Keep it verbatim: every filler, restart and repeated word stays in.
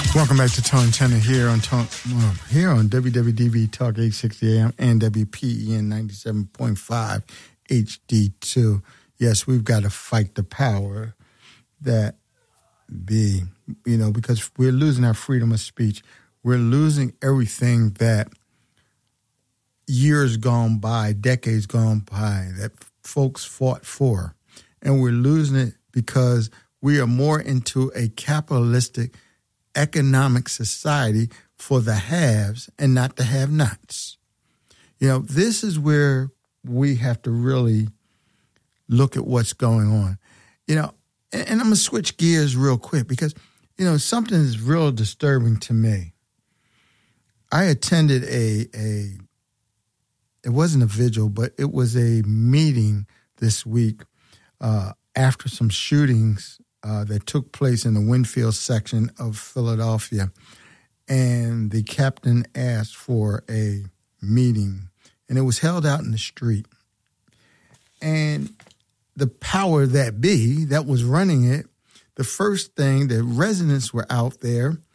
Welcome back to Tone Tenor here on Tone, well, here on W W D B Talk eight sixty A M and W P E N ninety-seven point five H D two. Yes, we've got to fight the power that be, you know, because we're losing our freedom of speech. We're losing everything that years gone by, decades gone by, that folks fought for. And we're losing it because we are more into a capitalistic economic society for the haves and not the have-nots. You know, this is where we have to really look at what's going on. You know, and, and I'm going to switch gears real quick because, you know, something is real disturbing to me. I attended a, a it wasn't a vigil, but it was a meeting this week uh, after some shootings Uh, that took place in the Winfield section of Philadelphia. And the captain asked for a meeting, and it was held out in the street. And the power that be that was running it, the first thing, the residents were out there,